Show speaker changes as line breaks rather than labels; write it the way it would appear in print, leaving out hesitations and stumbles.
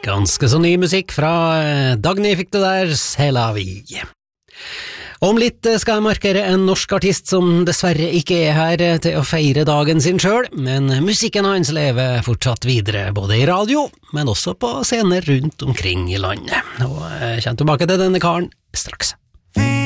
Ganske så ny musikk fra Dagny fikk du der, C'est la vie. Om litt skal jeg markere en norsk artist som dessverre ikke er her til å feire dagen sin selv, men musikken hans lever fortsatt videre, både i radio, men også på scener rundt omkring i landet. Og jeg kommer tilbake til denne karen straks.